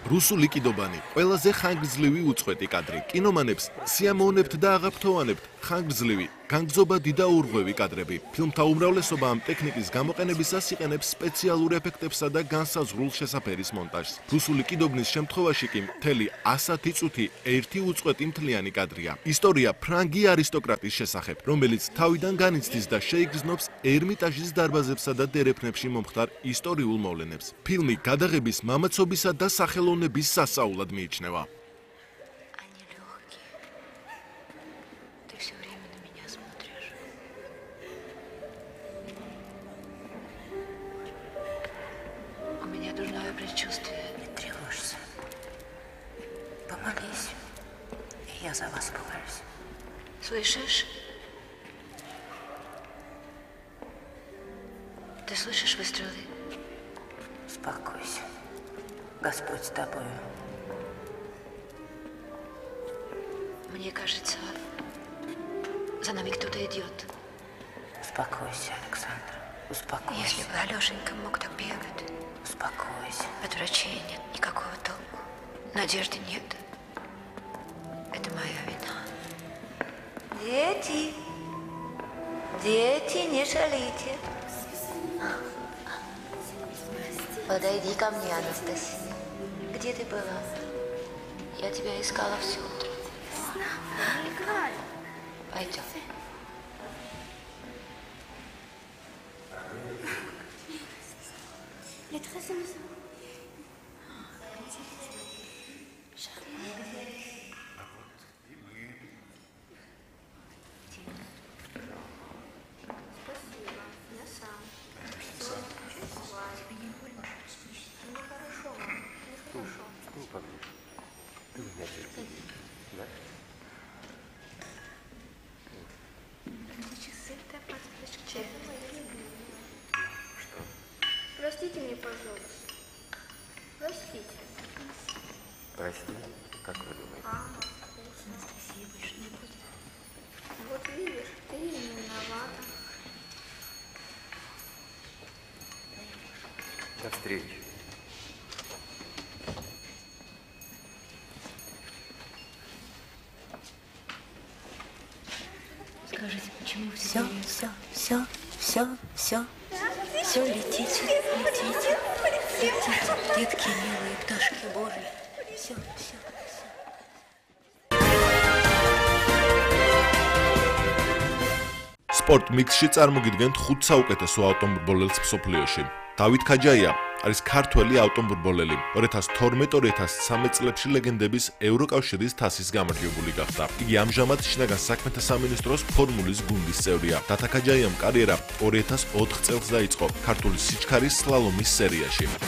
რუსული კიდობანი, ყველაზე ხანგრძლივი უწყვეტი კადრი. კინომანებს სიამოვნებთ და აღაფრთოვანებთ ხანგრძლივი, განგზობადი და ურღვევი კადრები. ფილმთა უმრავლესობა ამ ტექნიკის გამოყენებისას იყენებს სპეციალურ ეფექტებსა და განსაზღვრულ შესაფერის მონტაჟს. რუსული კიდობნის შემთხვევაში კი მთელი 100 წუთი ერთი უწყვეტი მთლიანი კადრია. ისტორია ფრანგი არისტოკრატის შესახებ, რომელიც თავიდან განიცდის და შეიგრძნობს ერმიტაჟის დარბაზებსა და დერეფნებში მომხდარ ისტორიულ მოვლენებს. ფილმი გადაღების მამაცობისა და სახელოვნების სასაულად მიიჩნევა. Дурное предчувствие. Не тревожься. Помолись. Я за вас помолюсь. Слышишь? Ты слышишь выстрелы? Успокойся. Господь с тобою. Мне кажется, за нами кто-то идет. Успокойся, Александр. Успокойся. Если бы Алешенька мог так бегать. Успокойся. От врачей нет никакого толку. Надежды нет. Это моя вина. Дети! Дети, не шалите. Подойди ко мне, Анастасия. Где ты была? Я тебя искала всю утро. Пойдем. Il est très amusant. Простите меня, пожалуйста. Простите. Прости? Как вы думаете? Анастасия больше не будет. Вот видишь, ты не виновата. До встречи. Скажите, почему Все летите. Летите, детки милые, пташки божьи. Все. სპორტ მიქსში წარმოგიდგენთ 5 საუკეთესო ავტომობილელს მსოფლიოში. დავით ქაჯაია არის ქართველი ავტომობილელი. 2012-2013 წლებში ლეგენდების ევროკავშირის თასის გამარჯვებული გახდა. იგი ამჟამად შინაგან საქმეთა სამინისტროს ფორმულის გუნდის წევრია. დათა ქაჯაიამ კარიერა 2004 წელს დაიწყო ქართული სიჩქარის სლალომის სერიაში.